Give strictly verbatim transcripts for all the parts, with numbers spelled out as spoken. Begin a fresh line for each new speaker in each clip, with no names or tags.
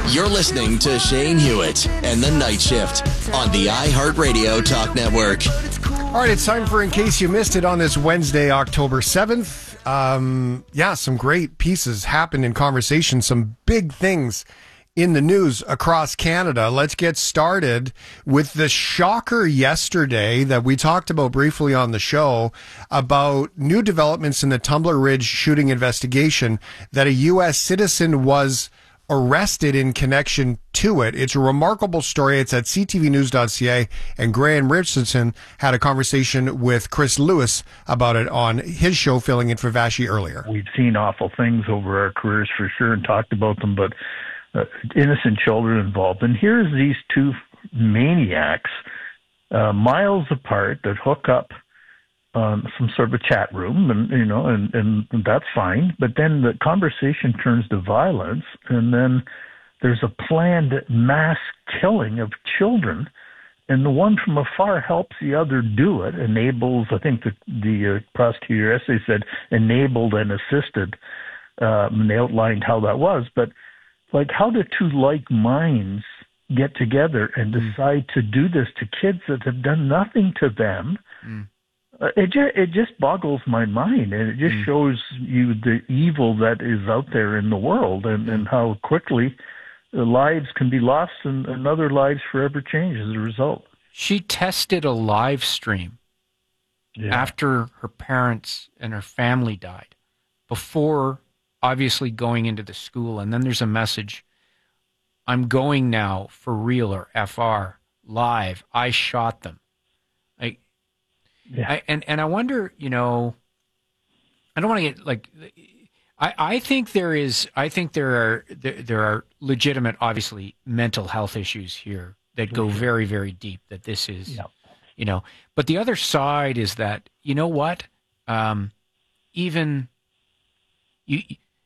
You're listening to Shane Hewitt and the Night Shift on the iHeartRadio Talk Network.
All right, it's time for In Case You Missed It on this Wednesday, October seventh. Um, yeah, some great pieces happened in conversation, some big things in the news across Canada. Let's get started with the shocker yesterday that we talked about briefly on the show about new developments in the Tumbler Ridge shooting investigation, that a U S citizen was arrested in connection to it. It's a remarkable story. It's at c t v news dot c a, and Graham Richardson had a conversation with Chris Lewis about it on his show, filling in for Vashi earlier.
We've seen awful things over our careers for sure and talked about them, but uh, innocent children involved. And here's these two maniacs uh, miles apart that hook up Um, some sort of a chat room, and you know, and, and that's fine. But then the conversation turns to violence, and then there's a planned mass killing of children, and the one from afar helps the other do it, enables. I think the the uh, prosecutor essay said enabled and assisted, um, and they outlined how that was. But like, how do two like minds get together and decide mm. to do this to kids that have done nothing to them? Mm. Uh, it just it just boggles my mind, and it just mm. shows you the evil that is out there in the world, and, and how quickly the lives can be lost and, and other lives forever change as a result.
She tested a live stream yeah. after her parents and her family died, before obviously going into the school, and then there's a message: "I'm going now for real," or F R, live. I shot them. Like. Yeah. I, and, and I wonder, you know, I don't want to get like, I, I think there is, I think there are, there, there are legitimate, obviously, mental health issues here that go very, very deep, that this is, yeah. you know, but the other side is that, you know what, um, even you,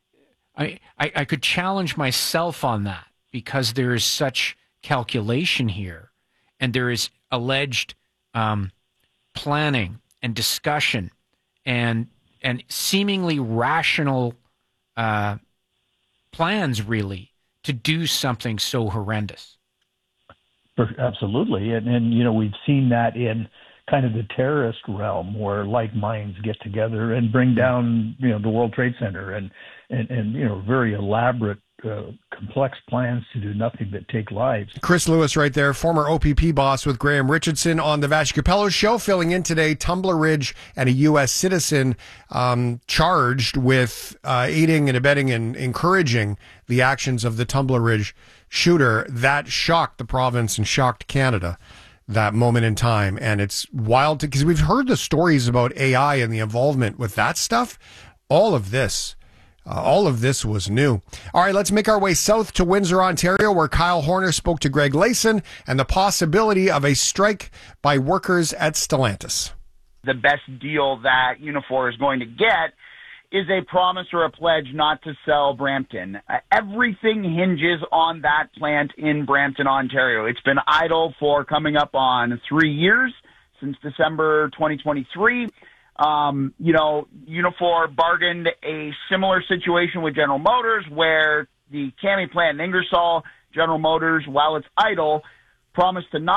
I, I, I could challenge myself on that, because there is such calculation here, and there is alleged, um, planning and discussion and and seemingly rational uh, plans, really, to do something so horrendous.
Absolutely. And, and, you know, we've seen that in kind of the terrorist realm, where like minds get together and bring down, you know, the World Trade Center, and, and, and you know, very elaborate, uh, complex plans to do nothing but take lives.
Chris Lewis right there, former O P P boss, with Graham Richardson on the Vashi Capello Show, filling in today. Tumbler Ridge and a U S citizen um, charged with uh, aiding and abetting and encouraging the actions of the Tumbler Ridge shooter. That shocked the province and shocked Canada, that moment in time. And it's wild, because we've heard the stories about A I and the involvement with that stuff. All of this Uh, all of this was new. All right, let's make our way south to Windsor, Ontario, where Kyle Horner spoke to Greg Layson and the possibility of a strike by workers at Stellantis.
The best deal that Unifor is going to get is a promise or a pledge not to sell Brampton. Uh, everything hinges on that plant in Brampton, Ontario. It's been idle for coming up on three years, since December twenty twenty-three. Um, you know, Unifor bargained a similar situation with General Motors, where the CAMI plant in Ingersoll, General Motors, while it's idle, promised to not